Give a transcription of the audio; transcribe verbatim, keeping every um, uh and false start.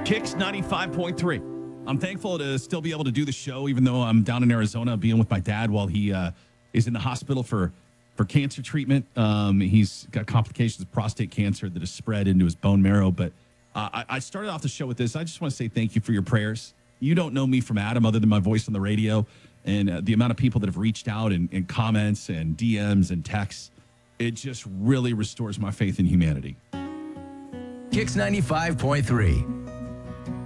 Kicks ninety-five point three. I'm thankful to still be able to do the show, even though I'm down in Arizona being with my dad while he uh, is in the hospital for, for cancer treatment. Um, he's got complications of prostate cancer that has spread into his bone marrow. But uh, I, I started off the show with this. I just want to say thank you for your prayers. You don't know me from Adam other than my voice on the radio, and uh, the amount of people that have reached out in, in comments and D Ms and texts. It just really restores my faith in humanity. Kicks ninety-five point three.